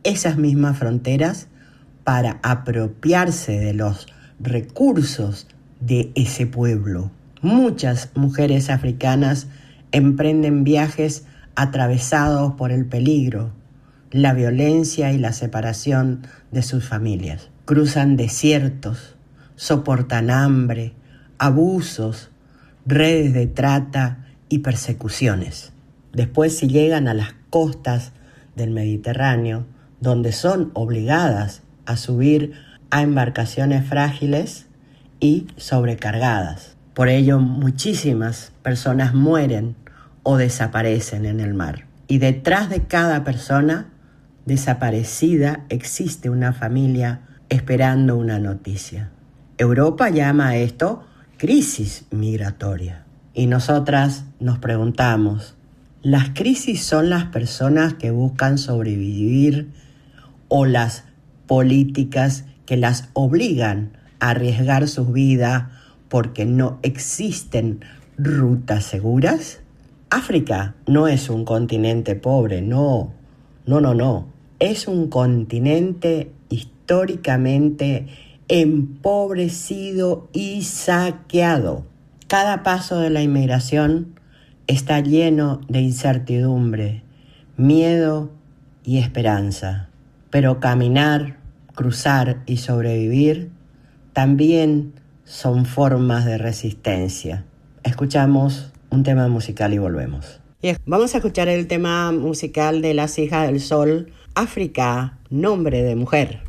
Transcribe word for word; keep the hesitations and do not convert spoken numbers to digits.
esas mismas fronteras para apropiarse de los recursos de ese pueblo. Muchas mujeres africanas emprenden viajes atravesados por el peligro, la violencia y la separación de sus familias. Cruzan desiertos, soportan hambre, abusos, redes de trata y persecuciones. Después, si llegan a las costas del Mediterráneo, donde son obligadas a subir a embarcaciones frágiles y sobrecargadas. Por ello, muchísimas personas mueren o desaparecen en el mar. Y detrás de cada persona desaparecida existe una familia esperando una noticia. Europa llama a esto crisis migratoria. Y nosotras nos preguntamos, ¿las crisis son las personas que buscan sobrevivir o las políticas que las obligan a arriesgar sus vidas porque no existen rutas seguras? África no es un continente pobre, no, no, no, no. Es un continente históricamente empobrecido y saqueado. Cada paso de la inmigración está lleno de incertidumbre, miedo y esperanza. Pero caminar, cruzar y sobrevivir también son formas de resistencia. Escuchamos un tema musical y volvemos. Bien, vamos a escuchar el tema musical de Las Hijas del Sol, África, nombre de mujer.